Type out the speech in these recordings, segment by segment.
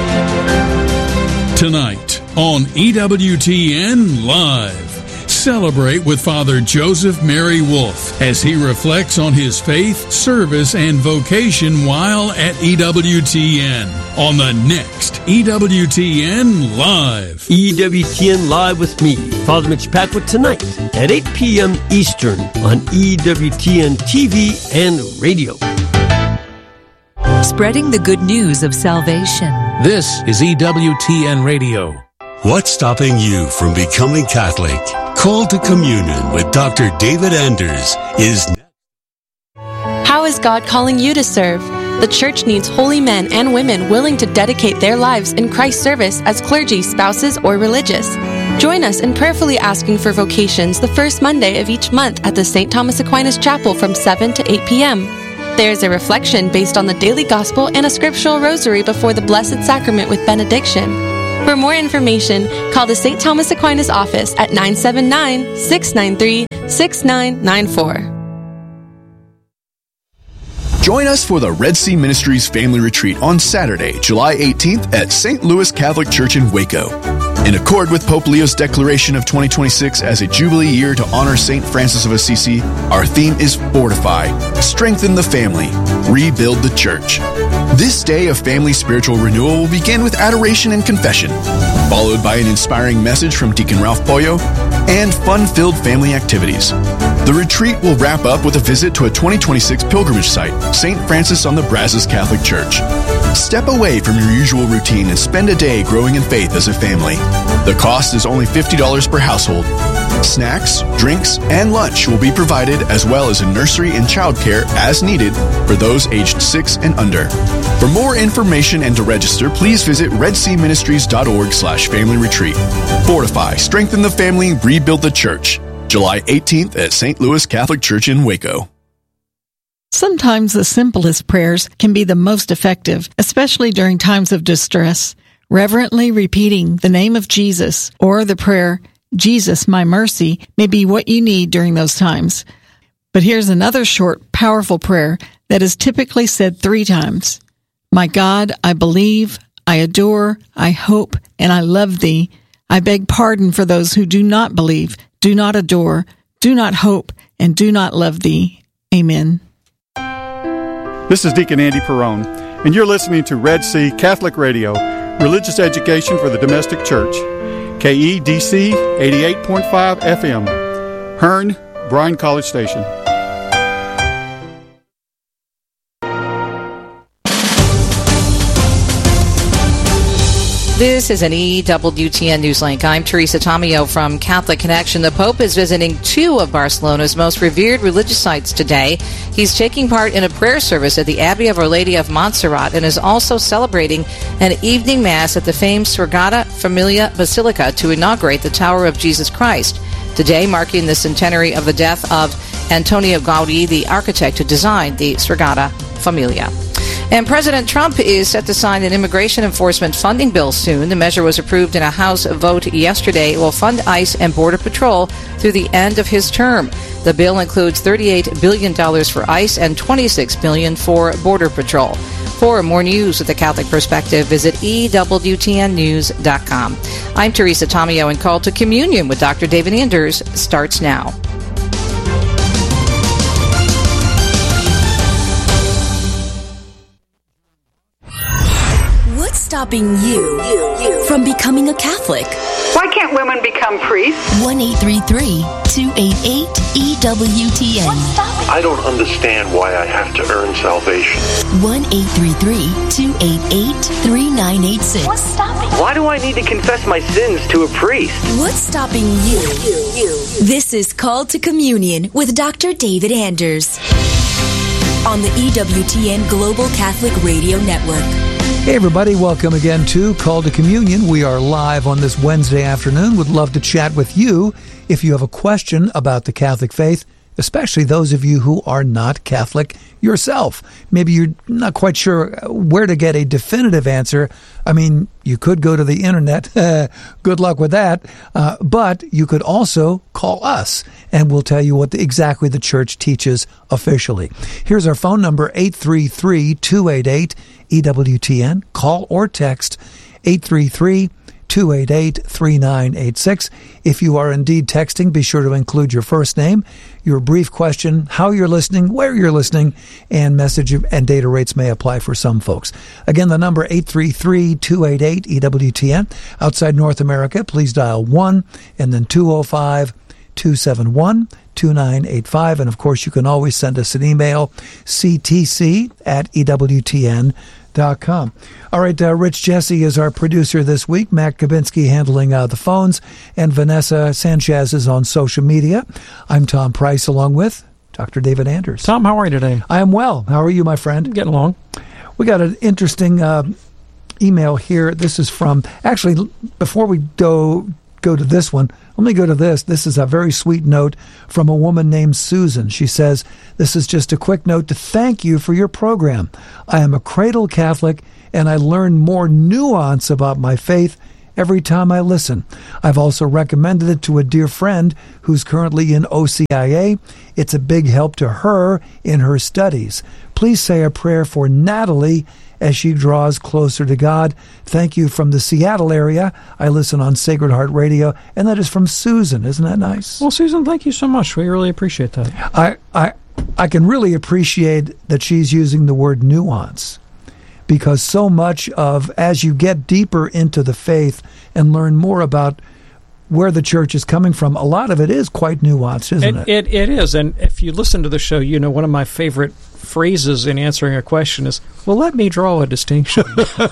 Tonight on EWTN Live, celebrate with Father Joseph Mary Wolf as he reflects on his faith, service, and vocation while at EWTN on the next EWTN Live. EWTN Live with me, Father Mitch Packwood, tonight at 8 p.m. Eastern on EWTN TV and radio. Spreading the good news of salvation. This is EWTN Radio. What's stopping you from becoming Catholic? Call to Communion with Dr. David Anders is next. How is God calling you to serve? The Church needs holy men and women willing to dedicate their lives in Christ's service as clergy, spouses, or religious. Join us in prayerfully asking for vocations the first Monday of each month at the St. Thomas Aquinas Chapel from 7 to 8 p.m. There's a reflection based on the daily gospel and a scriptural rosary before the Blessed Sacrament with benediction. For more information, call the St. Thomas Aquinas office at 979-693-6994. Join us for the Red Sea Ministries Family Retreat on Saturday, July 18th at St. Louis Catholic Church in Waco. In accord with Pope Leo's declaration of 2026 as a Jubilee year to honor St. Francis of Assisi, our theme is Fortify, Strengthen the Family, Rebuild the Church. This day of family spiritual renewal will begin with adoration and confession, followed by an inspiring message from Deacon Ralph Pollo and fun-filled family activities. The retreat will wrap up with a visit to a 2026 pilgrimage site, St. Francis on the Brazos Catholic Church. Step away from your usual routine and spend a day growing in faith as a family. The cost is only $50 per household. Snacks, drinks, and lunch will be provided, as well as a nursery and childcare as needed for those aged 6 and under. For more information and to register, please visit redseaministries.org/family retreat. Fortify, strengthen the family, rebuild the church. July 18th at St. Louis Catholic Church in Waco. Sometimes the simplest prayers can be the most effective, especially during times of distress. Reverently repeating the name of Jesus or the prayer, Jesus, my mercy, may be what you need during those times. But here's another short, powerful prayer that is typically said 3 times. My God, I believe, I adore, I hope, and I love thee. I beg pardon for those who do not believe, do not adore, do not hope, and do not love thee. Amen. This is Deacon Andy Perrone, and you're listening to Red Sea Catholic Radio, religious education for the domestic church. KEDC 88.5 FM, Hearn, Bryan College Station. This is an EWTN Newslink. I'm Teresa Tomeo from Catholic Connection. The Pope is visiting 2 of Barcelona's most revered religious sites today. He's taking part in a prayer service at the Abbey of Our Lady of Montserrat and is also celebrating an evening mass at the famed Sagrada Familia Basilica to inaugurate the Tower of Jesus Christ. Today, marking the centenary of the death of Antonio Gaudí, the architect who designed the Sagrada Familia. And President Trump is set to sign an immigration enforcement funding bill soon. The measure was approved in a House vote yesterday. It will fund ICE and Border Patrol through the end of his term. The bill includes $38 billion for ICE and $26 billion for Border Patrol. For more news with the Catholic perspective, visit EWTNnews.com. I'm Teresa Tomeo, and Call to Communion with Dr. David Anders starts now. Stopping you from becoming a Catholic. Why can't women become priests? 1-833-288-EWTN. I don't understand why I have to earn salvation. 1-833-288-3986. What's stopping you? Why do I need to confess my sins to a priest? What's stopping you? This is Called to Communion with Dr. David Anders on the EWTN Global Catholic Radio Network. Hey everybody, welcome again to Call to Communion. We are live on this Wednesday afternoon. Would love to chat with you. If you have a question about the Catholic faith, especially those of you who are not Catholic yourself. Maybe you're not quite sure where to get a definitive answer. I mean, you could go to the internet. Good luck with that. But you could also call us, and we'll tell you what exactly the church teaches officially. Here's our phone number, 833-288-EWTN. Call or text 833-288-3986. If you are indeed texting, be sure to include your first name, your brief question, how you're listening, where you're listening, and message and data rates may apply for some folks. Again, the number 833-288-EWTN. Outside North America, please dial 1 and then 205-271-2985. And of course, you can always send us an email, ctc@ewtn.com. All right, Rich Jesse is our producer this week. Matt Kabinski handling the phones, and Vanessa Sanchez is on social media. I'm Tom Price, along with Dr. David Anders. Tom, how are you today? I am well. How are you, my friend? Getting along. We got an interesting email here. This is from, actually, before we go to this one, let me go to this. This is a very sweet note from a woman named Susan. She says, this is just a quick note to thank you for your program. I am a cradle Catholic, and I learn more nuance about my faith every time I listen. I've also recommended it to a dear friend who's currently in OCIA. It's a big help to her in her studies. Please say a prayer for Natalie as she draws closer to God. Thank you from the Seattle area. I listen on Sacred Heart Radio, and that is from Susan. Isn't that nice? Well, Susan, thank you so much. We really appreciate that. I can really appreciate that she's using the word nuance, because so much of, as you get deeper into the faith and learn more about where the church is coming from, a lot of it is quite nuanced, isn't it? It is, and if you listen to the show, you know one of my favorite phrases in answering a question is, well, let me draw a distinction.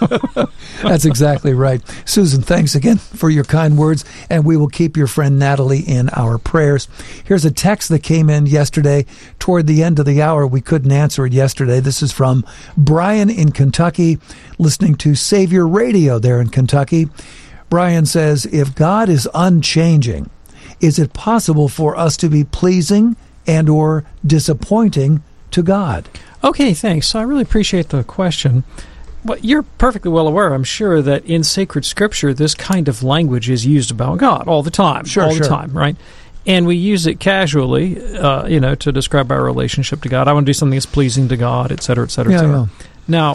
That's exactly right. Susan, thanks again for your kind words, and we will keep your friend Natalie in our prayers. Here's a text that came in yesterday toward the end of the hour. We couldn't answer it yesterday. This is from Brian in Kentucky, listening to Savior Radio there in Kentucky. Brian says, if God is unchanging, is it possible for us to be pleasing and or disappointing to God? Okay, thanks. I really appreciate the question. Well, you're perfectly well aware, I'm sure, that in sacred scripture, this kind of language is used about God all the time. All the time, right? And we use it casually, to describe our relationship to God. I want to do something that's pleasing to God, et cetera, et cetera, et cetera. Now,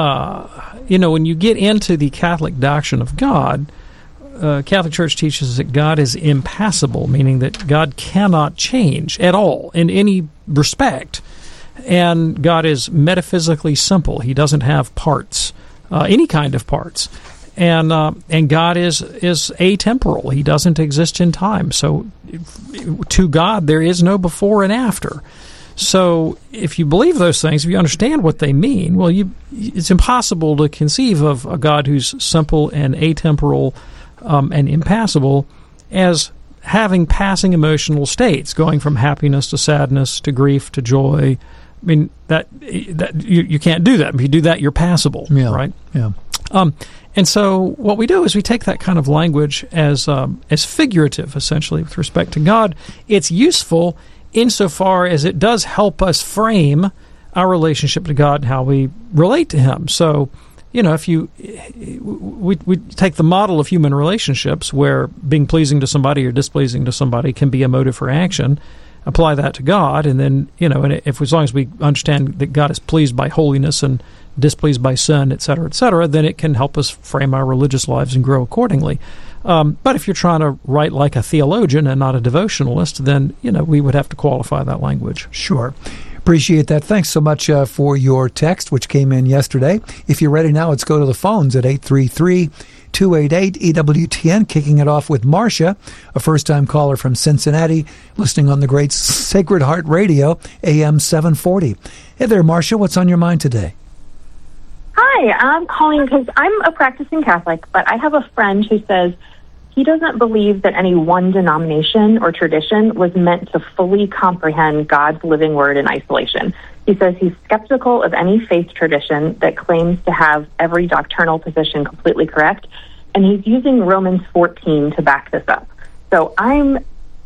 when you get into the Catholic doctrine of God, Catholic Church teaches that God is impassible, meaning that God cannot change at all in any respect. And God is metaphysically simple. He doesn't have parts, any kind of parts. And God is atemporal. He doesn't exist in time. So to God, there is no before and after. So if you believe those things, if you understand what they mean, well, it's impossible to conceive of a God who's simple and atemporal and impassible as having passing emotional states, going from happiness to sadness to grief to joy. I mean, that you can't do that. If you do that, you're passible, right? Yeah. And so what we do is we take that kind of language as figurative, essentially, with respect to God. It's useful insofar as it does help us frame our relationship to God and how we relate to Him. So, if we take the model of human relationships where being pleasing to somebody or displeasing to somebody can be a motive for action, apply that to God, and then, as long as we understand that God is pleased by holiness and displeased by sin, et cetera, then it can help us frame our religious lives and grow accordingly. But if you're trying to write like a theologian and not a devotionalist, then, we would have to qualify that language. Sure. Appreciate that. Thanks so much for your text, which came in yesterday. If you're ready now, let's go to the phones at 833-288-EWTN, kicking it off with Marcia, a first-time caller from Cincinnati, listening on the great Sacred Heart Radio, AM 740. Hey there, Marcia. What's on your mind today? Hi, I'm calling because I'm a practicing Catholic, but I have a friend who says he doesn't believe that any one denomination or tradition was meant to fully comprehend God's living word in isolation. He says he's skeptical of any faith tradition that claims to have every doctrinal position completely correct, and he's using Romans 14 to back this up. So I'm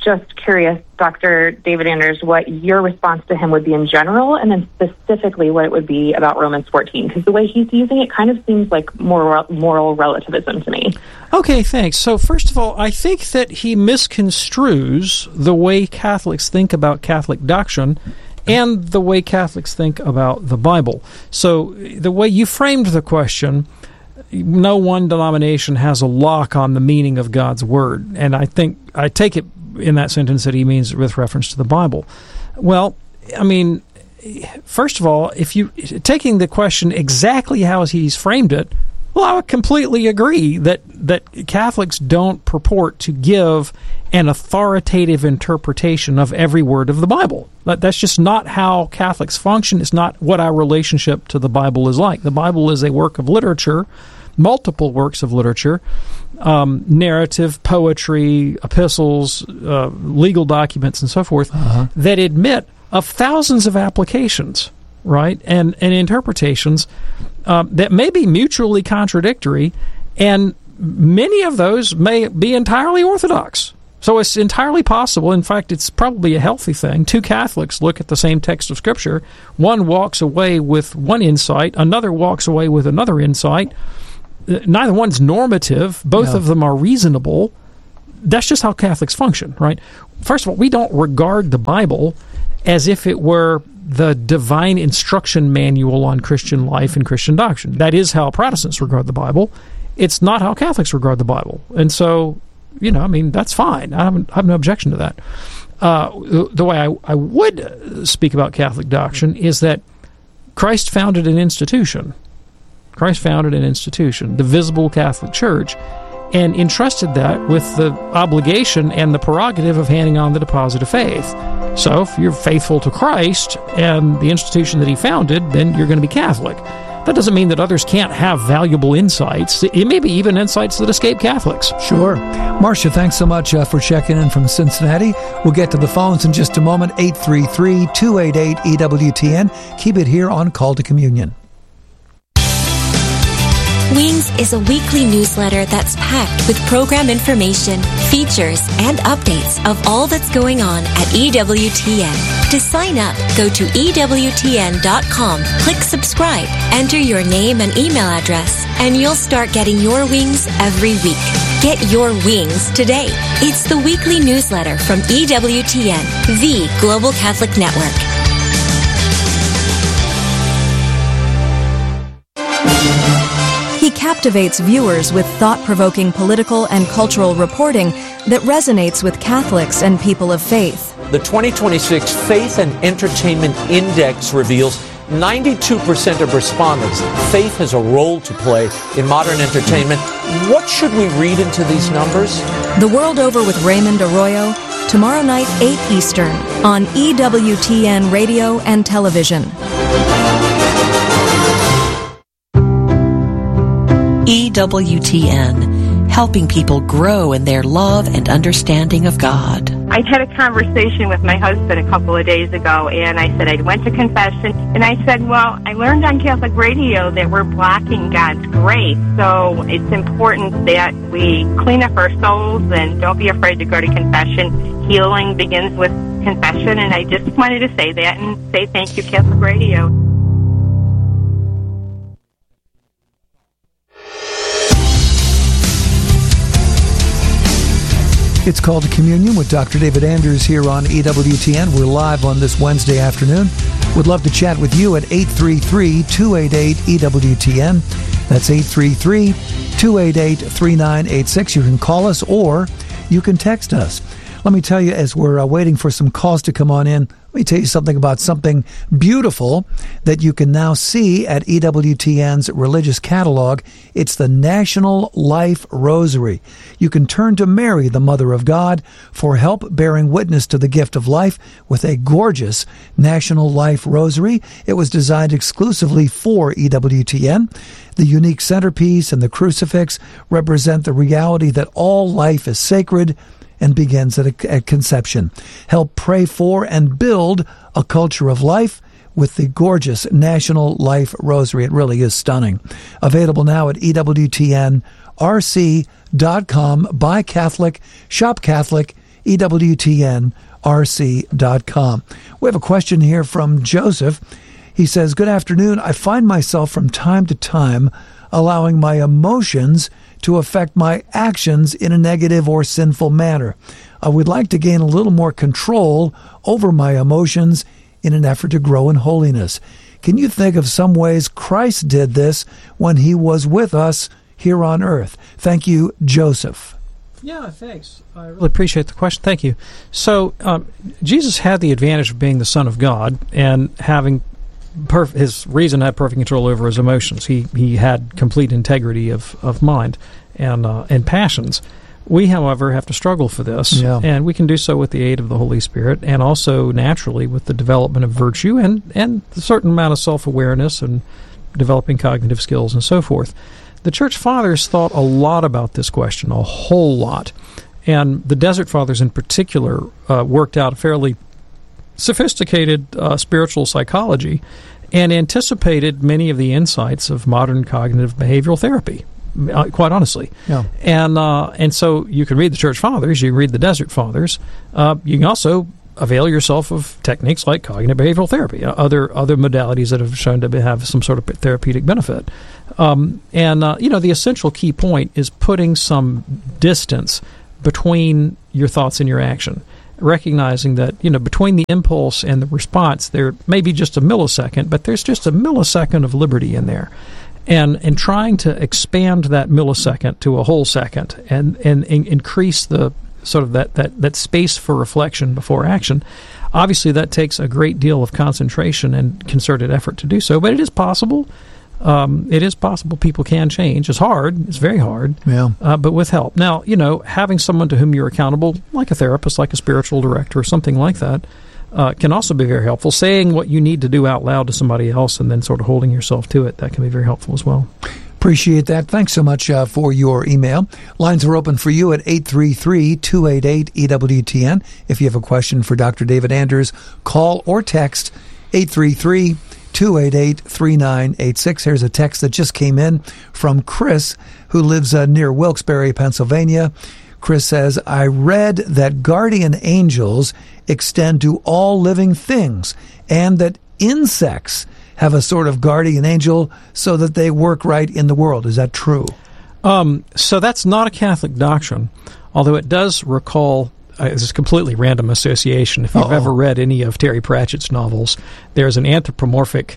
just curious, Dr. David Anders, what your response to him would be in general, and then specifically what it would be about Romans 14, because the way he's using it kind of seems like moral relativism to me. Okay, thanks. So first of all, I think that he misconstrues the way Catholics think about Catholic doctrine and the way Catholics think about the Bible. So the way you framed the question, no one denomination has a lock on the meaning of God's Word. And I take it in that sentence that he means with reference to the Bible. Well, I mean, first of all, if you taking the question exactly how he's framed it, well, I would completely agree that Catholics don't purport to give an authoritative interpretation of every word of the Bible. That's just not how Catholics function. It's not what our relationship to the Bible is like. The Bible is a work of literature, multiple works of literature, narrative, poetry, epistles, legal documents, and so forth, that admit of thousands of applications, right, and interpretations that may be mutually contradictory, and many of those may be entirely orthodox. So it's entirely possible, in fact, it's probably a healthy thing. Two Catholics look at the same text of Scripture. One walks away with one insight, another walks away with another insight. Neither one's normative. Both of them are reasonable. That's just how Catholics function, right? First of all, we don't regard the Bible as if it were the divine instruction manual on Christian life and Christian doctrine. That is how Protestants regard the Bible. It's not how Catholics regard the Bible. And so, I mean, that's fine. I have no objection to that. The way I would speak about Catholic doctrine is that Christ founded an institution. The visible Catholic Church, and entrusted that with the obligation and the prerogative of handing on the deposit of faith. So if you're faithful to Christ and the institution that he founded, then you're going to be Catholic. That doesn't mean that others can't have valuable insights. It may be even insights that escape Catholics. Sure. Marcia, thanks so much for checking in from Cincinnati. We'll get to the phones in just a moment. 833-288-EWTN. Keep it here on Call to Communion. Wings is a weekly newsletter that's packed with program information, features, and updates of all that's going on at EWTN. To sign up, go to EWTN.com, click subscribe, enter your name and email address, and you'll start getting your wings every week. Get your wings today. It's the weekly newsletter from EWTN, the Global Catholic Network. He captivates viewers with thought-provoking political and cultural reporting that resonates with Catholics and people of faith. The 2026 Faith and Entertainment Index reveals 92% of respondents, faith has a role to play in modern entertainment. What should we read into these numbers? The World Over with Raymond Arroyo, tomorrow night, 8 Eastern, on EWTN Radio and Television. EWTN, helping people grow in their love and understanding of God. I had a conversation with my husband a couple of days ago, and I said I went to confession, and I said, well, I learned on Catholic radio that we're blocking God's grace, so it's important that we clean up our souls and don't be afraid to go to confession. Healing begins with confession, and I just wanted to say that and say thank you, Catholic radio. It's Called to Communion with Dr. David Anders here on EWTN. We're live on this Wednesday afternoon. Would love to chat with you at 833-288-EWTN. That's 833-288-3986. You can call us or you can text us. Let me tell you, as we're waiting for some calls to come on in, let me tell you something about something beautiful that you can now see at EWTN's religious catalog. It's the National Life Rosary. You can turn to Mary, the Mother of God, for help bearing witness to the gift of life with a gorgeous National Life Rosary. It was designed exclusively for EWTN. The unique centerpiece and the crucifix represent the reality that all life is sacred and begins at conception. Help pray for and build a culture of life with the gorgeous National Life Rosary. It really is stunning. Available now at EWTNRC.com. Buy Catholic, shop Catholic, EWTNRC.com. We have a question here from Joseph. He says, good afternoon. I find myself from time to time allowing my emotions to affect my actions in a negative or sinful manner. I would like to gain a little more control over my emotions in an effort to grow in holiness. Can you think of some ways Christ did this when he was with us here on earth? Thank you, Joseph. Yeah, thanks. I really appreciate the question. Thank you. So, Jesus had the advantage of being the Son of God and having his reason had perfect control over his emotions. He had complete integrity of mind and passions. We, however, have to struggle for this, and we can do so with the aid of the Holy Spirit, and also naturally with the development of virtue and a certain amount of self-awareness and developing cognitive skills and so forth. The Church Fathers thought a lot about this question, a whole lot, and the Desert Fathers in particular worked out a fairly sophisticated spiritual psychology and anticipated many of the insights of modern cognitive behavioral therapy, quite honestly. Yeah. And so you can read the Church Fathers, you can read the Desert Fathers. You can also avail yourself of techniques like cognitive behavioral therapy, other modalities that have shown to have some sort of therapeutic benefit. The essential key point is putting some distance between your thoughts and your action, recognizing that, between the impulse and the response, there may be just a millisecond, but there's just a millisecond of liberty in there. And trying to expand that millisecond to a whole second and increase the sort of that space for reflection before action, obviously that takes a great deal of concentration and concerted effort to do so, but it is possible. It is possible people can change. It's hard. It's very hard. Yeah. But with help. Now, having someone to whom you're accountable, like a therapist, like a spiritual director, or something like that, can also be very helpful. Saying what you need to do out loud to somebody else and then sort of holding yourself to it, that can be very helpful as well. Appreciate that. Thanks so much for your email. Lines are open for you at 833-288-EWTN. If you have a question for Dr. David Anders, call or text 833-288-3986. Here's a text that just came in from Chris, who lives near Wilkes-Barre, Pennsylvania. Chris says, I read that guardian angels extend to all living things and that insects have a sort of guardian angel so that they work right in the world. Is that true? So that's not a Catholic doctrine, although it does recall this is completely random association. If you've ever read any of Terry Pratchett's novels, there's an anthropomorphic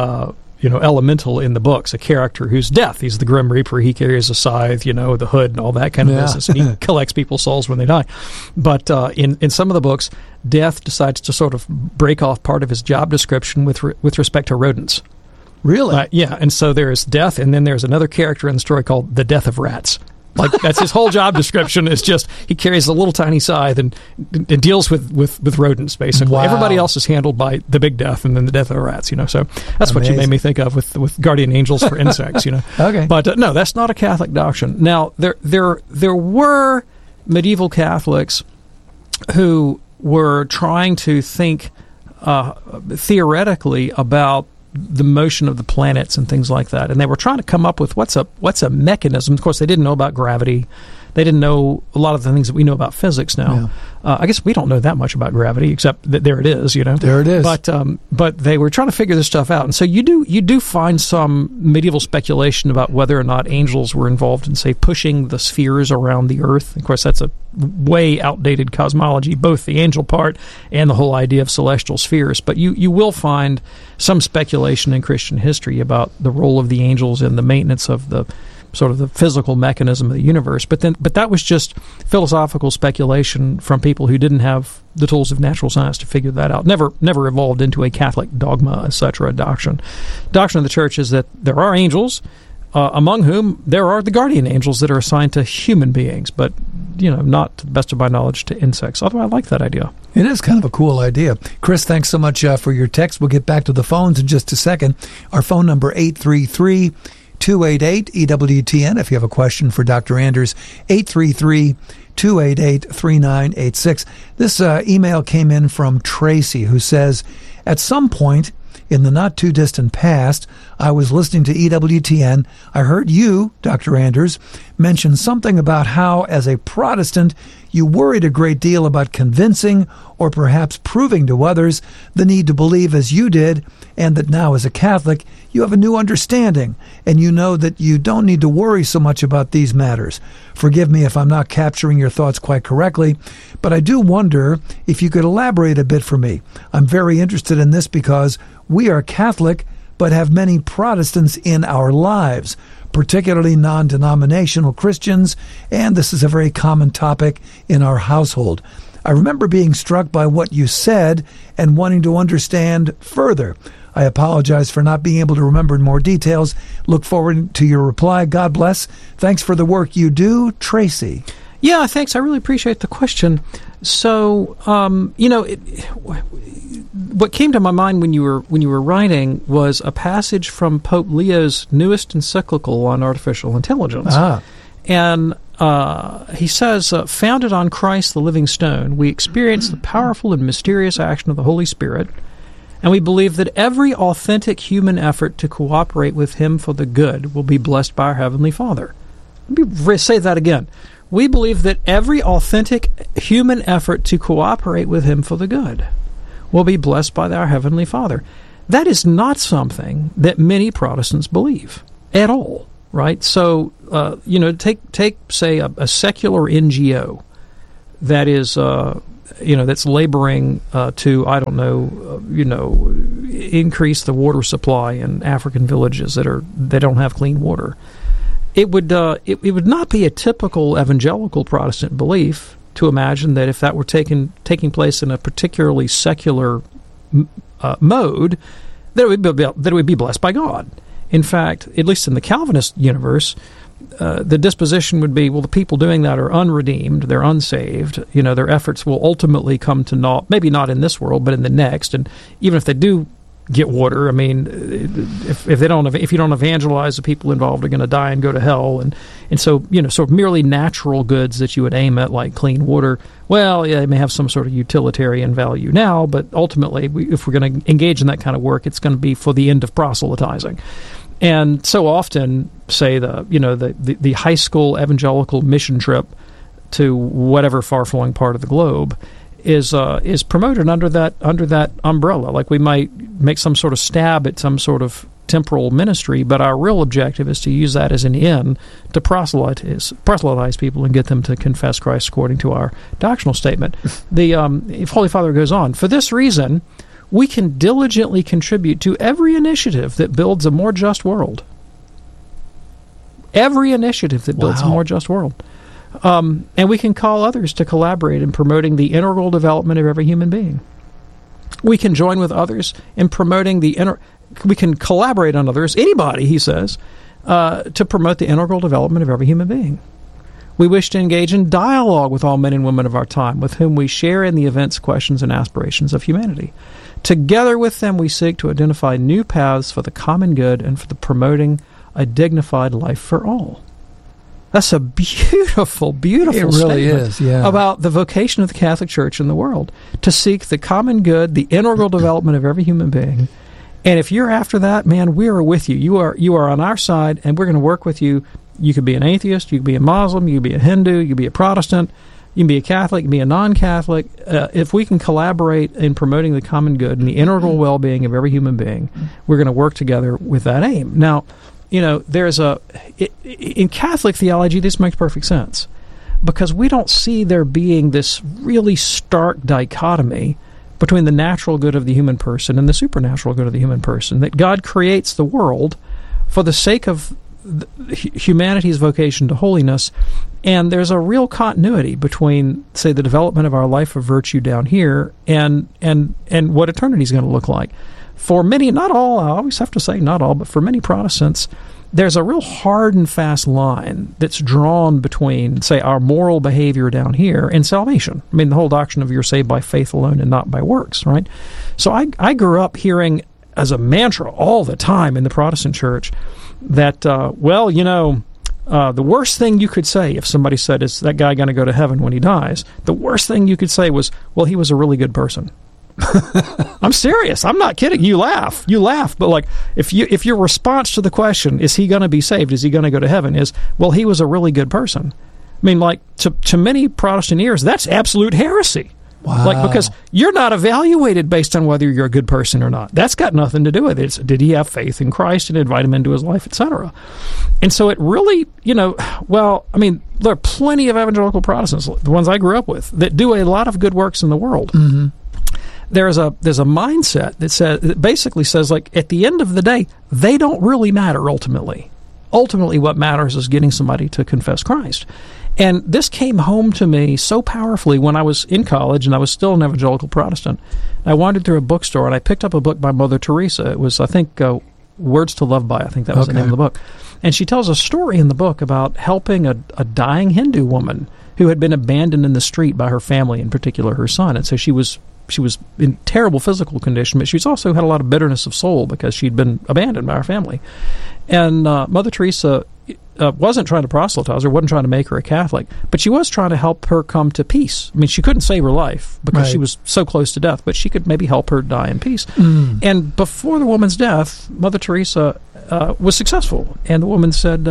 elemental in the books, a character who's Death. He's the Grim Reaper. He carries a scythe, the hood and all that kind of business. And he collects people's souls when they die. But in some of the books, Death decides to sort of break off part of his job description with respect to rodents. Really? Yeah. And so there's Death, and then there's another character in the story called the Death of Rats. Like, that's his whole job description. Is just he carries a little tiny scythe and deals with rodents, basically. Wow. Everybody else is handled by the big death and then the death of the rats, So that's Amazing. what you made me think of with guardian angels for insects, Okay. But no, that's not a Catholic doctrine. Now, there were medieval Catholics who were trying to think theoretically about the motion of the planets and things like that, and they were trying to come up with what's a mechanism. Of course, they didn't know about gravity. They didn't know a lot of the things that we know about physics now. Yeah. I guess we don't know that much about gravity, except that there it is. There it is. But they were trying to figure this stuff out, and so you do find some medieval speculation about whether or not angels were involved in, say, pushing the spheres around the Earth. Of course, that's a way outdated cosmology, both the angel part and the whole idea of celestial spheres. But you will find some speculation in Christian history about the role of the angels in the maintenance of the sort of the physical mechanism of the universe. But that was just philosophical speculation from people who didn't have the tools of natural science to figure that out. Never evolved into a Catholic dogma, etc., a doctrine. Doctrine of the Church is that there are angels, among whom there are the guardian angels that are assigned to human beings, but not, to the best of my knowledge, to insects. Although I like that idea. It is kind of a cool idea. Chris, thanks so much for your text. We'll get back to the phones in just a second. Our phone number, 833-288-EWTN. If you have a question for Dr. Anders, 833-288-3986. This email came in from Tracy, who says, at some point In the not-too-distant past, I was listening to EWTN. I heard you, Dr. Anders, mention something about how, as a Protestant, you worried a great deal about convincing or perhaps proving to others the need to believe as you did, and that now, as a Catholic, you have a new understanding, and you know that you don't need to worry so much about these matters. Forgive me if I'm not capturing your thoughts quite correctly, but I do wonder if you could elaborate a bit for me. I'm very interested in this because we are Catholic, but have many Protestants in our lives, particularly non-denominational Christians, and this is a very common topic in our household. I remember being struck by what you said and wanting to understand further. I apologize for not being able to remember more details. Look forward to your reply. God bless. Thanks for the work you do, Tracy. Yeah, thanks. I really appreciate the question. So, what came to my mind when you were writing was a passage from Pope Leo's newest encyclical on artificial intelligence. And he says, founded on Christ the living stone, we experience the powerful and mysterious action of the Holy Spirit, and we believe that every authentic human effort to cooperate with him for the good will be blessed by our Heavenly Father. Let me say that again. We believe that every authentic human effort to cooperate with him for the good will be blessed by our Heavenly Father. That is not something that many Protestants believe at all, right? So, take say, a secular NGO that is, that's laboring to, increase the water supply in African villages that don't have clean water. It would not be a typical evangelical Protestant belief to imagine that if that were taking place in a particularly secular mode, that it would be blessed by God. In fact, at least in the Calvinist universe, the disposition would be, well, the people doing that are unredeemed, they're unsaved. Their efforts will ultimately come to naught. Maybe not in this world, but in the next. And even if they do get water, I mean, if you don't evangelize, the people involved are going to die and go to hell. And so, sort of merely natural goods that you would aim at, like clean water, well, yeah, it may have some sort of utilitarian value now, but ultimately, if we're going to engage in that kind of work, it's going to be for the end of proselytizing. And so often, say the high school evangelical mission trip to whatever far-flung part of the globe is promoted under that umbrella. Like we might make some sort of stab at some sort of temporal ministry, but our real objective is to use that as an in to proselytize people and get them to confess Christ according to our doctrinal statement. The Holy Father goes on, for this reason, we can diligently contribute to every initiative that builds a more just world. Every initiative that builds a more just world. And we can call others to collaborate in promoting the integral development of every human being. We can join with others in promoting we can collaborate on others, anybody, he says, to promote the integral development of every human being. We wish to engage in dialogue with all men and women of our time, with whom we share in the events, questions, and aspirations of humanity. Together with them, we seek to identify new paths for the common good and for the promoting a dignified life for all. That's a beautiful, beautiful statement about the vocation of the Catholic Church in the world, to seek the common good, the integral development of every human being. And if you're after that, man, we are with you. You are on our side, and we're going to work with you. You could be an atheist, you could be a Muslim, you could be a Hindu, you could be a Protestant, you can be a Catholic, you can be a non-Catholic. If we can collaborate in promoting the common good and the integral well-being of every human being, we're going to work together with that aim. Now, there's in Catholic theology, this makes perfect sense, because we don't see there being this really stark dichotomy between the natural good of the human person and the supernatural good of the human person, that God creates the world for the sake of humanity's vocation to holiness, and there's a real continuity between, say, the development of our life of virtue down here and what eternity is going to look like. For many, not all, I always have to say not all, but for many Protestants, there's a real hard and fast line that's drawn between, say, our moral behavior down here and salvation. I mean, the whole doctrine of you're saved by faith alone and not by works, right? So I grew up hearing as a mantra all the time in the Protestant church that, the worst thing you could say if somebody said, is that guy going to go to heaven when he dies? The worst thing you could say was, well, he was a really good person. I'm serious. I'm not kidding. You laugh. But like, if your response to the question, is he going to be saved? Is he going to go to heaven? Is, well, he was a really good person. I mean, like, to many Protestant ears, that's absolute heresy. Wow. Like, because you're not evaluated based on whether you're a good person or not. That's got nothing to do with it. It's, did he have faith in Christ and invite him into his life, etc.? And so it really, well, I mean, there are plenty of evangelical Protestants, the ones I grew up with, that do a lot of good works in the world. Mm-hmm. There's a mindset that basically says, like, at the end of the day, they don't really matter ultimately. Ultimately, what matters is getting somebody to confess Christ. And this came home to me so powerfully when I was in college and I was still an evangelical Protestant. I wandered through a bookstore and I picked up a book by Mother Teresa. It was, I think, Words to Love By. I think that was the name of the book. And she tells a story in the book about helping a dying Hindu woman who had been abandoned in the street by her family, in particular her son. And so she was in terrible physical condition, but she's also had a lot of bitterness of soul because she'd been abandoned by her family. And Mother Teresa wasn't trying to proselytize her, wasn't trying to make her a Catholic, but she was trying to help her come to peace. I mean, she couldn't save her life because she was so close to death, but she could maybe help her die in peace. And before the woman's death, Mother Teresa was successful, and the woman said,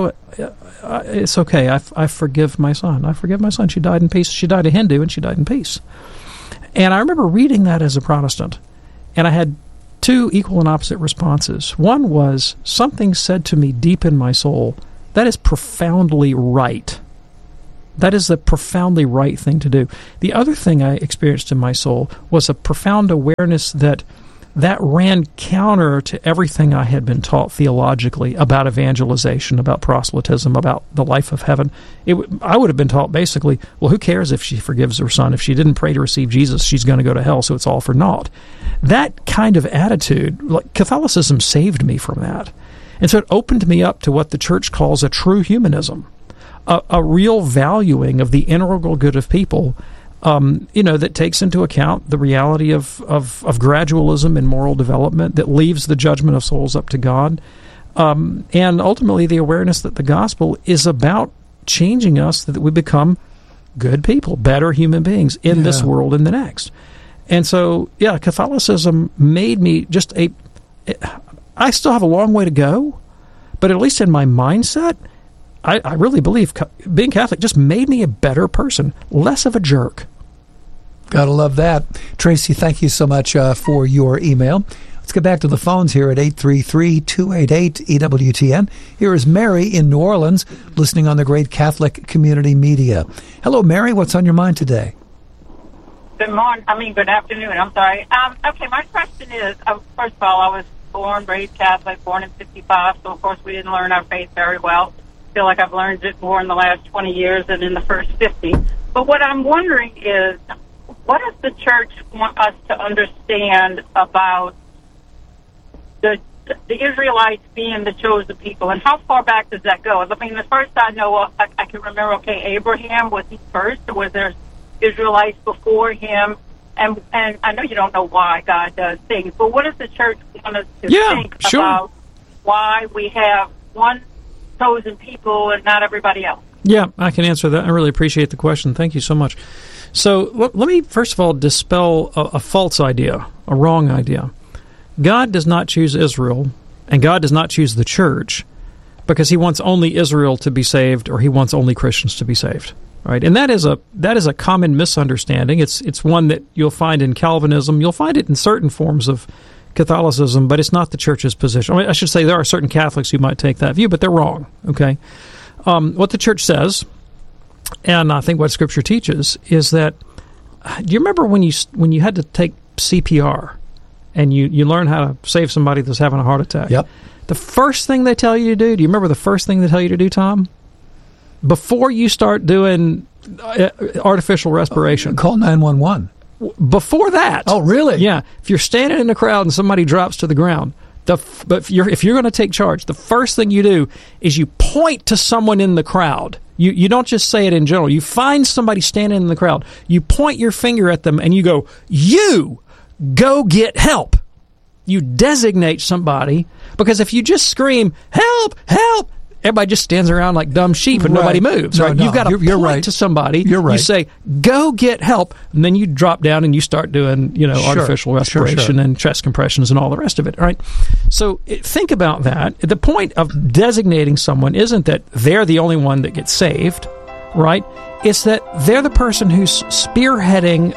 it's okay, I forgive my son. I forgive my son. She died in peace. She died a Hindu, and she died in peace. And I remember reading that as a Protestant, and I had two equal and opposite responses. One was something said to me deep in my soul, that is profoundly right. That is the profoundly right thing to do. The other thing I experienced in my soul was a profound awareness that ran counter to everything I had been taught theologically about evangelization, about proselytism, about the life of heaven. I would have been taught basically, well, who cares if she forgives her son? If she didn't pray to receive Jesus, she's going to go to hell, so it's all for naught. That kind of attitude, like Catholicism saved me from that. And so it opened me up to what the church calls a true humanism, a real valuing of the integral good of people, that takes into account the reality of gradualism in moral development, that leaves the judgment of souls up to God, and ultimately the awareness that the gospel is about changing us, that we become good people, better human beings in this world and the next. And so, Catholicism made me just I still have a long way to go, but at least in my mindset, I really believe being Catholic just made me a better person, less of a jerk. Gotta love that. Tracy, thank you so much for your email. Let's get back to the phones here at 833-288-EWTN. Here is Mary in New Orleans, listening on the Great Catholic Community Media. Hello, Mary. What's on your mind today? Good afternoon. I'm sorry. Okay, my question is, first of all, I was raised Catholic, born in 55, so of course we didn't learn our faith very well. I feel like I've learned it more in the last 20 years than in the first 50. But what I'm wondering is, what does the church want us to understand about the Israelites being the chosen people, and how far back does that go? I mean, the first I know, I can remember, Abraham, was he first, or was there Israelites before him? And I know you don't know why God does things, but what does the church want us to think about why we have one chosen people and not everybody else? Yeah, I can answer that. I really appreciate the question. Thank you so much. So let me, first of all, dispel a false idea, a wrong idea. God does not choose Israel, and God does not choose the church because he wants only Israel to be saved, or he wants only Christians to be saved. Right, and that is a common misunderstanding. It's one that you'll find in Calvinism. You'll find it in certain forms of Catholicism, but it's not the church's position. I mean, I should say there are certain Catholics who might take that view, but they're wrong. Okay, what the church says, and I think what Scripture teaches, is that, do you remember when you had to take CPR and you learn how to save somebody that's having a heart attack? Yep. The first thing they tell you to do. Do you remember the first thing they tell you to do, Tom? Before you start doing artificial respiration. Call 911. Before that. Oh, really? Yeah. If you're standing in a crowd and somebody drops to the ground, but if you're going to take charge, the first thing you do is you point to someone in the crowd. You don't just say it in general. You find somebody standing in the crowd. You point your finger at them and you go, "You go get help." You designate somebody, because if you just scream, "Help, help," everybody just stands around like dumb sheep and nobody moves. No, right? no, You've got to point to somebody. You're right. You say, "Go get help," and then you drop down and you start doing, artificial respiration and chest compressions and all the rest of it. Right? So think about that. The point of designating someone isn't that they're the only one that gets saved, right? It's that they're the person who's spearheading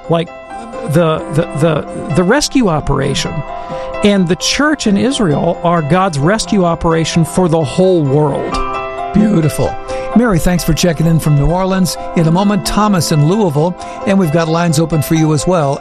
the rescue operation. And the church in Israel are God's rescue operation for the whole world. Beautiful. Mary, thanks for checking in from New Orleans. In a moment, Thomas in Louisville. And we've got lines open for you as well.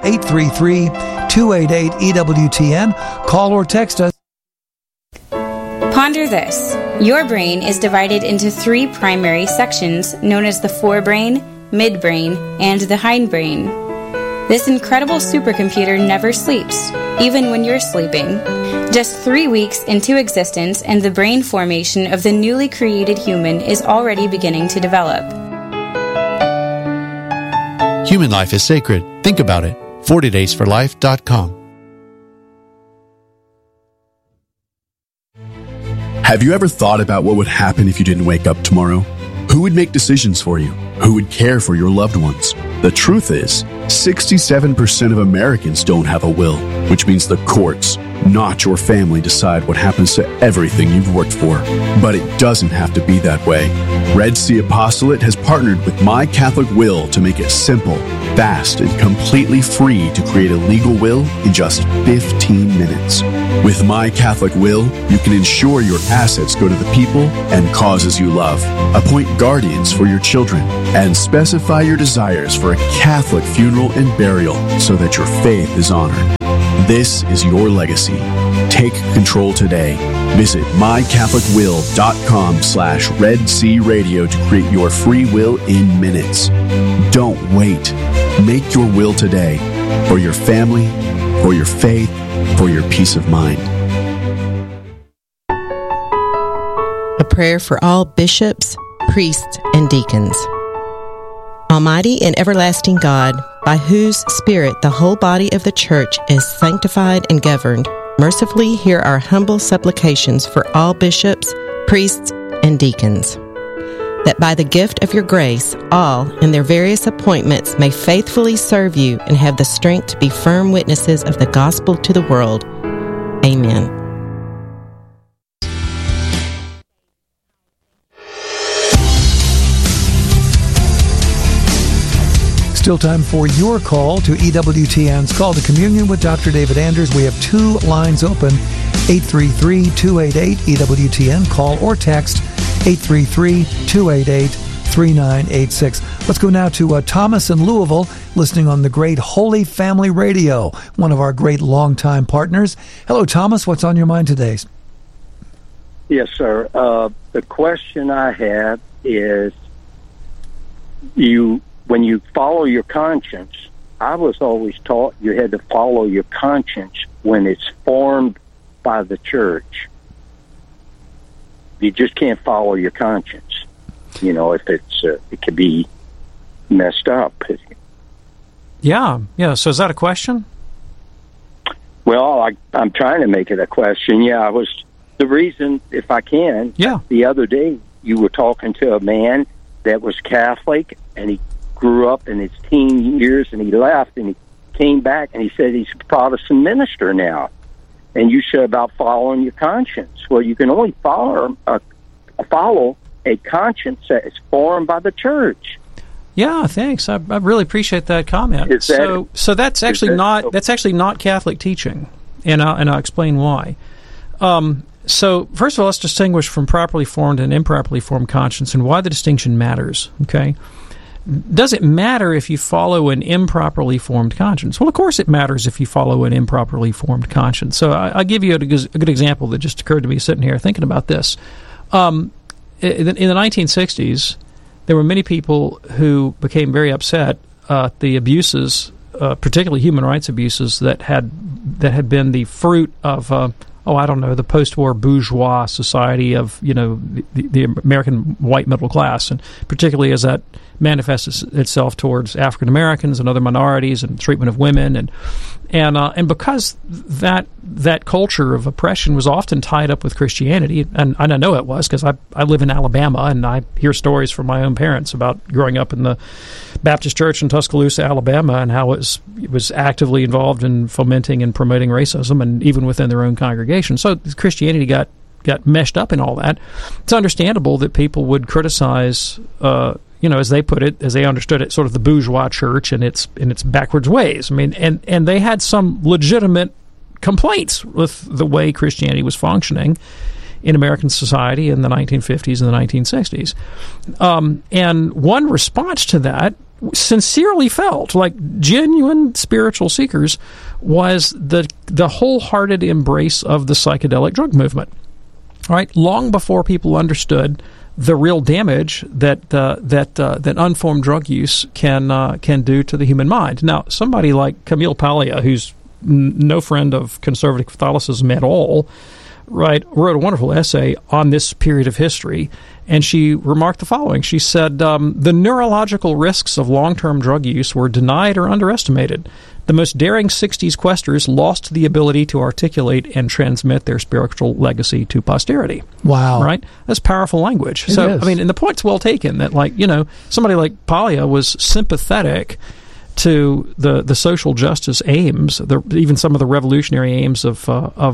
833-288-EWTN. Call or text us. Ponder this. Your brain is divided into 3 primary sections known as the forebrain, midbrain, and the hindbrain. This incredible supercomputer never sleeps, even when you're sleeping. Just 3 weeks into existence, and the brain formation of the newly created human is already beginning to develop. Human life is sacred. Think about it. 40daysforlife.com. Have you ever thought about what would happen if you didn't wake up tomorrow? Who would make decisions for you? Who would care for your loved ones? The truth is, 67% of Americans don't have a will, which means the courts, not your family, decide what happens to everything you've worked for. But it doesn't have to be that way. Red Sea Apostolate has partnered with My Catholic Will to make it simple, fast, and completely free to create a legal will in just 15 minutes. With My Catholic Will, you can ensure your assets go to the people and causes you love, appoint guardians for your children, and specify your desires for a Catholic funeral and burial so that your faith is honored. This is your legacy. Take control today. Visit mycatholicwill.com/Red Sea Radio to create your free will in minutes. Don't wait. Make your will today for your family, for your faith, for your peace of mind. A prayer for all bishops, priests, and deacons. Almighty and everlasting God, by whose Spirit the whole body of the Church is sanctified and governed, mercifully hear our humble supplications for all bishops, priests, and deacons, that by the gift of your grace, all in their various appointments may faithfully serve you and have the strength to be firm witnesses of the gospel to the world. Amen. Still time for your call to EWTN's Call to Communion with Dr. David Anders. We have 2 lines open, 833-288-EWTN. Call or text 833-288-3986. Let's go now to Thomas in Louisville, listening on the great Holy Family Radio, one of our great longtime partners. Hello, Thomas. What's on your mind today? Yes, sir. The question I have is, when you follow your conscience, I was always taught you had to follow your conscience when it's formed by the church. You just can't follow your conscience. If it's it could be messed up. Yeah. So is that a question? Well, I'm trying to make it a question. Yeah, the reason, if I can. Yeah. The other day, you were talking to a man that was Catholic, and he grew up in his teen years, and he left, and he came back, and he said he's a Protestant minister now. And you said about following your conscience. Well, you can only follow a conscience that is formed by the church. Yeah, thanks. I really appreciate that comment. So that's actually not Catholic teaching, and I'll explain why. So first of all, let's distinguish from properly formed and improperly formed conscience, and why the distinction matters. Okay. Does it matter if you follow an improperly formed conscience? Well, of course it matters if you follow an improperly formed conscience. So I'll give you a good example that just occurred to me sitting here thinking about this. In the 1960s, there were many people who became very upset at the abuses, particularly human rights abuses, that had been the fruit of the post-war bourgeois society of the American white middle class, and particularly as that manifests itself towards African Americans and other minorities and treatment of women, And because that culture of oppression was often tied up with Christianity, and I know it was because I live in Alabama, and I hear stories from my own parents about growing up in the Baptist Church in Tuscaloosa, Alabama, and how it was actively involved in fomenting and promoting racism, and even within their own congregation. So Christianity got meshed up in all that. It's understandable that people would criticize, as they put it, as they understood it, sort of the bourgeois church and its backwards ways. I mean, and they had some legitimate complaints with the way Christianity was functioning in American society in the 1950s and the 1960s. And one response to that, sincerely felt like genuine spiritual seekers, was the wholehearted embrace of the psychedelic drug movement. Right, long before people understood the real damage that unformed drug use can do to the human mind. Now, somebody like Camille Paglia, who's no friend of conservative Catholicism at all, right, wrote a wonderful essay on this period of history, and she remarked the following. She said, the neurological risks of long-term drug use were denied or underestimated. The most daring 60s questers lost the ability to articulate and transmit their spiritual legacy to posterity. Wow. Right? That's powerful language. It is. I mean, and the point's well taken that, somebody like Paglia was sympathetic to the social justice aims, even some of the revolutionary aims of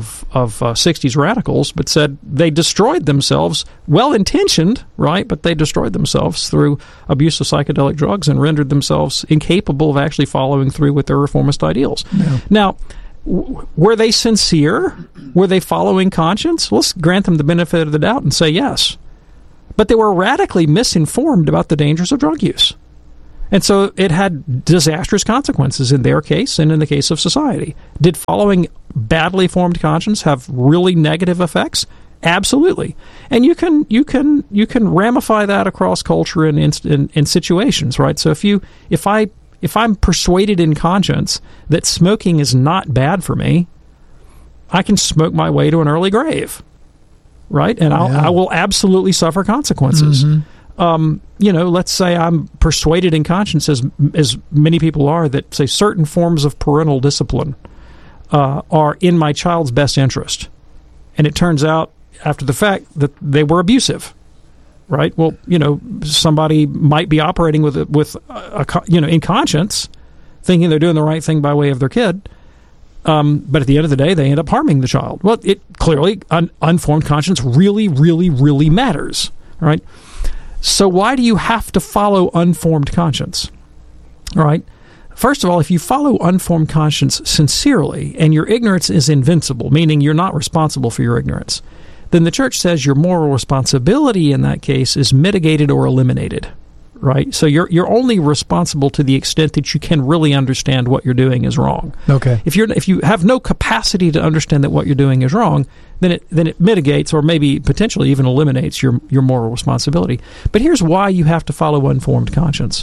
60s radicals, but said they destroyed themselves, well-intentioned, right, but they destroyed themselves through abuse of psychedelic drugs and rendered themselves incapable of actually following through with their reformist ideals. Yeah. Now, were they sincere? Were they following conscience? Let's grant them the benefit of the doubt and say yes. But they were radically misinformed about the dangers of drug use. And so it had disastrous consequences in their case and in the case of society. Did following badly formed conscience have really negative effects? Absolutely. And you can ramify that across culture and in situations, right? So if I'm persuaded in conscience that smoking is not bad for me, I can smoke my way to an early grave, right? And I will absolutely suffer consequences. Mm-hmm. Let's say I'm persuaded in conscience, as many people are, that say certain forms of parental discipline are in my child's best interest, and it turns out after the fact that they were abusive, right? Well, somebody might be operating with in conscience, thinking they're doing the right thing by way of their kid, but at the end of the day, they end up harming the child. Well, it clearly unformed conscience really, really, really matters, right? So why do you have to follow unformed conscience? All right. First of all, if you follow unformed conscience sincerely and your ignorance is invincible, meaning you're not responsible for your ignorance, then the church says your moral responsibility in that case is mitigated or eliminated. Right? So you're only responsible to the extent that you can really understand what you're doing is wrong. Okay. If you have no capacity to understand that what you're doing is wrong, then it mitigates or maybe potentially even eliminates your moral responsibility. But here's why you have to follow unformed conscience.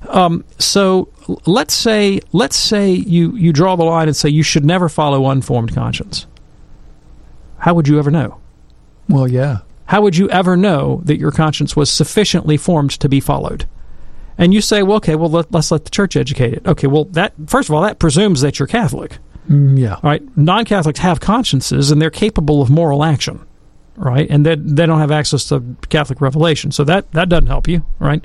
So let's say you draw the line and say you should never follow unformed conscience. How would you ever know? Well, yeah. How would you ever know that your conscience was sufficiently formed to be followed? And you say, well, okay, let's let the church educate it. Okay, well, that first of all, that presumes that you're Catholic. Yeah. All right. Non-Catholics have consciences, and they're capable of moral action, right? And they don't have access to Catholic revelation, so that doesn't help you, right?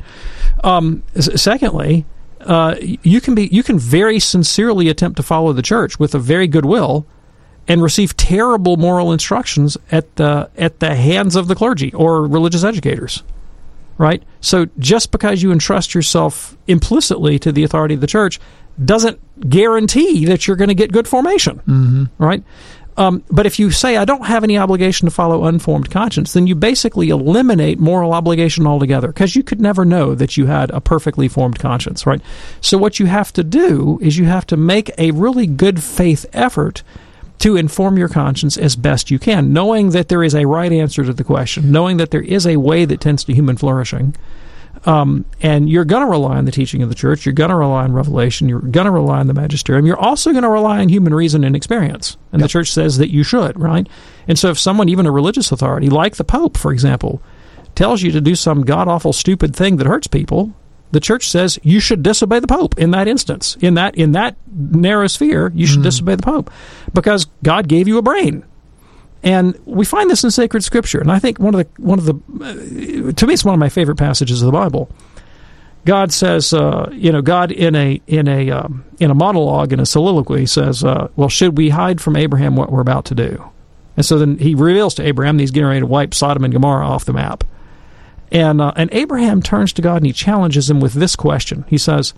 Secondly, you can very sincerely attempt to follow the church with a very good will, and receive terrible moral instructions at the hands of the clergy or religious educators, right? So just because you entrust yourself implicitly to the authority of the church doesn't guarantee that you're going to get good formation, mm-hmm. right? But if you say, I don't have any obligation to follow unformed conscience, then you basically eliminate moral obligation altogether, because you could never know that you had a perfectly formed conscience, right? So what you have to do is you have to make a really good faith effort to inform your conscience as best you can, knowing that there is a right answer to the question, knowing that there is a way that tends to human flourishing. And you're going to rely on the teaching of the church. You're going to rely on revelation. You're going to rely on the magisterium. You're also going to rely on human reason and experience. And the church says that you should, right? And so if someone, even a religious authority, like the Pope, for example, tells you to do some god-awful, stupid thing that hurts people, the church says you should disobey the Pope in that instance. In that narrow sphere, you should disobey the Pope because God gave you a brain. And we find this in sacred Scripture. And I think to me, it's one of my favorite passages of the Bible. God says, God in a monologue, in a soliloquy, says, well, should we hide from Abraham what we're about to do? And so then he reveals to Abraham that he's getting ready to wipe Sodom and Gomorrah off the map. And Abraham turns to God and he challenges him with this question. He says,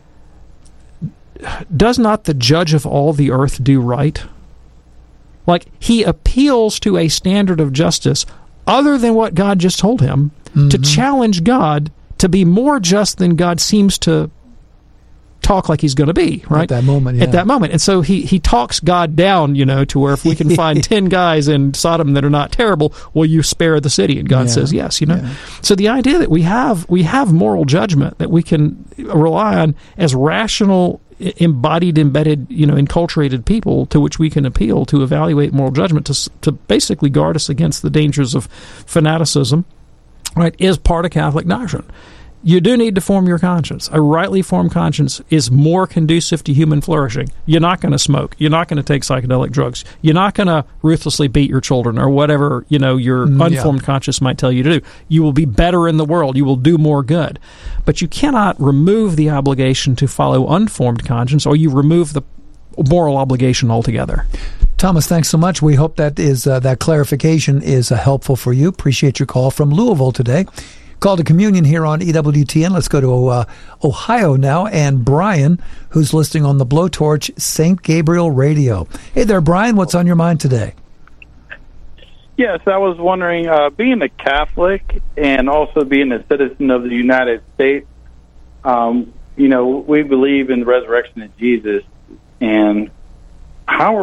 does not the judge of all the earth do right? Like, he appeals to a standard of justice other than what God just told him to challenge God to be more just than God seems to talk like he's going to be, right? At that moment, yeah. At that moment. And so he talks God down, to where if we can find 10 guys in Sodom that are not terrible, will you spare the city? And God says yes, Yeah. So the idea that we have moral judgment that we can rely on as rational, embodied, embedded, enculturated people to which we can appeal to evaluate moral judgment to basically guard us against the dangers of fanaticism, right, is part of Catholic doctrine. You do need to form your conscience. A rightly formed conscience is more conducive to human flourishing. You're not going to smoke. You're not going to take psychedelic drugs. You're not going to ruthlessly beat your children or whatever, your unformed conscience might tell you to do. You will be better in the world. You will do more good. But you cannot remove the obligation to follow unformed conscience, or you remove the moral obligation altogether. Thomas, thanks so much. We hope that clarification is helpful for you. Appreciate your call from Louisville today. Call to communion here on EWTN. Let's go to Ohio now, and Brian, who's listening on the Blowtorch St. Gabriel Radio. Hey there, Brian. What's on your mind today? Yes, I was wondering, being a Catholic and also being a citizen of the United States, we believe in the resurrection of Jesus, and how